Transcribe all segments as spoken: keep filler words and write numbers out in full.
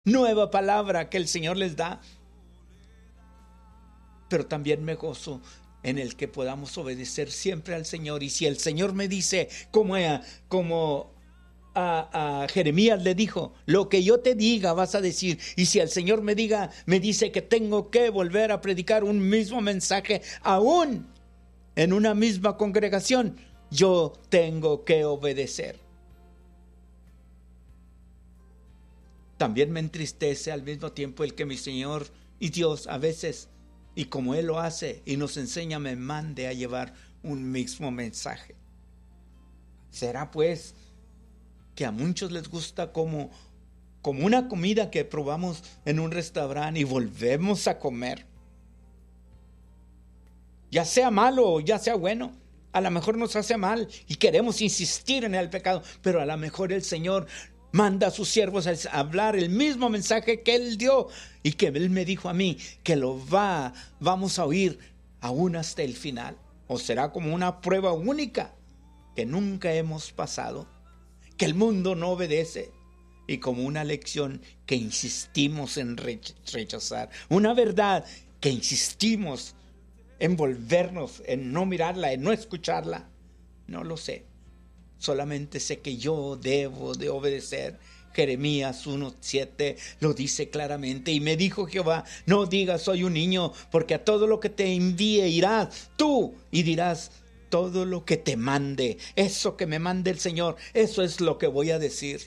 nueva palabra que el Señor les da. Pero también me gozo en el que podamos obedecer siempre al Señor. Y si el Señor me dice, como, como a, a Jeremías le dijo, lo que yo te diga vas a decir. Y si el Señor me diga, me dice que tengo que volver a predicar un mismo mensaje, aún en una misma congregación, yo tengo que obedecer. También me entristece al mismo tiempo el que mi Señor y Dios a veces, y como Él lo hace y nos enseña, me mande a llevar un mismo mensaje. ¿Será pues que a muchos les gusta como, como una comida que probamos en un restaurante y volvemos a comer? Ya sea malo o ya sea bueno, a lo mejor nos hace mal y queremos insistir en el pecado, pero a lo mejor el Señor manda a sus siervos a hablar el mismo mensaje que Él dio y que Él me dijo a mí, que lo va, vamos a oír aún hasta el final. O será como una prueba única que nunca hemos pasado, que el mundo no obedece, y como una lección que insistimos en rechazar, una verdad que insistimos en volvernos, en no mirarla, en no escucharla. No lo sé. Solamente sé que yo debo de obedecer. Jeremías uno siete lo dice claramente. Y me dijo Jehová, no digas soy un niño, porque a todo lo que te envíe irás tú y dirás todo lo que te mande. Eso que me mande el Señor, eso es lo que voy a decir.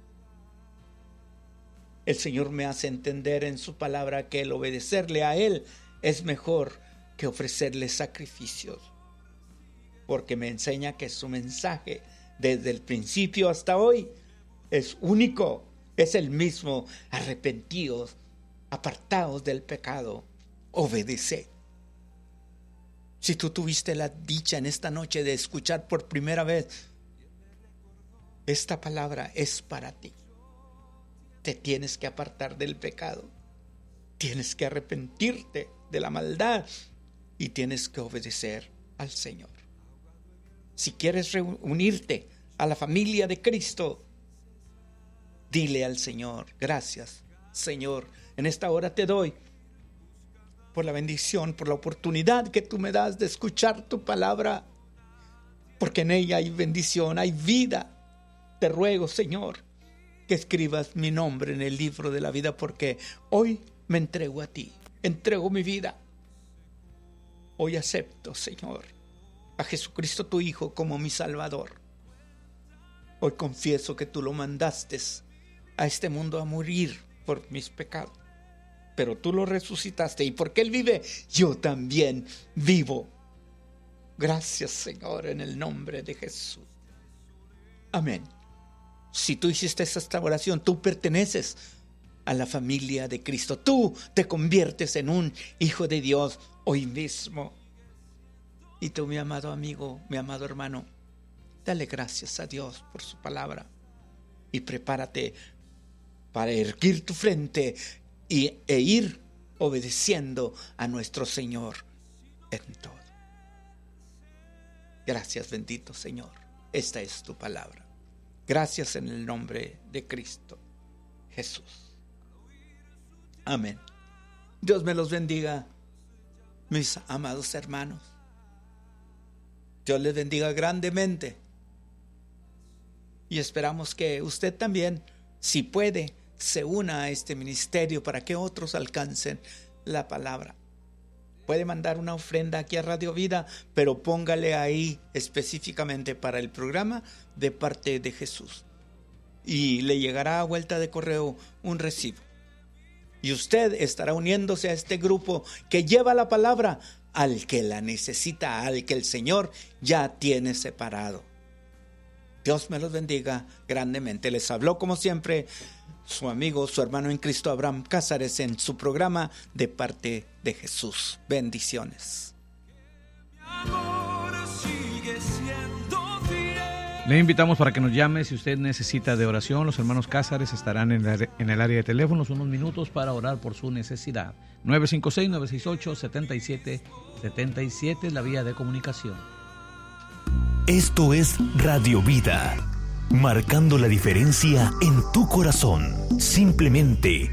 El Señor me hace entender en su palabra que el obedecerle a Él es mejor que ofrecerle sacrificios, porque me enseña que su mensaje desde el principio hasta hoy es único, es el mismo: arrepentidos, apartados del pecado, obedeced. Si tú tuviste la dicha en esta noche de escuchar por primera vez, esta palabra es para ti. Te tienes que apartar del pecado, tienes que arrepentirte de la maldad y tienes que obedecer al Señor. Si quieres reunirte a la familia de Cristo, dile al Señor, gracias, Señor, en esta hora te doy por la bendición, por la oportunidad que tú me das de escuchar tu palabra, porque en ella hay bendición, hay vida. Te ruego, Señor, que escribas mi nombre en el libro de la vida, porque hoy me entrego a ti, entrego mi vida. Hoy acepto, Señor, a Jesucristo tu Hijo como mi Salvador. Hoy confieso que tú lo mandaste a este mundo a morir por mis pecados, pero tú lo resucitaste, y porque Él vive, yo también vivo. Gracias, Señor, en el nombre de Jesús. Amén. Si tú hiciste esta oración, tú perteneces a la familia de Cristo. Tú te conviertes en un hijo de Dios hoy mismo. Y tú, mi amado amigo, mi amado hermano, dale gracias a Dios por su palabra y prepárate para erguir tu frente y, e ir obedeciendo a nuestro Señor en todo. Gracias, bendito Señor. Esta es tu palabra. Gracias en el nombre de Cristo Jesús. Amén. Dios me los bendiga, mis amados hermanos. Dios les bendiga grandemente. Y esperamos que usted también, si puede, se una a este ministerio para que otros alcancen la palabra. Puede mandar una ofrenda aquí a Radio Vida, pero póngale ahí específicamente para el programa de parte de Jesús. Y le llegará a vuelta de correo un recibo. Y usted estará uniéndose a este grupo que lleva la palabra al que la necesita, al que el Señor ya tiene separado. Dios me los bendiga grandemente. Les habló como siempre su amigo, su hermano en Cristo, Abraham Cázares, en su programa De Parte de Jesús. Bendiciones. Le invitamos para que nos llame si usted necesita de oración. Los hermanos Cázares estarán en, la, en el área de teléfonos unos minutos para orar por su necesidad. nueve cinco seis, nueve seis ocho, siete siete siete siete, la vía de comunicación. Esto es Radio Vida, marcando la diferencia en tu corazón. Simplemente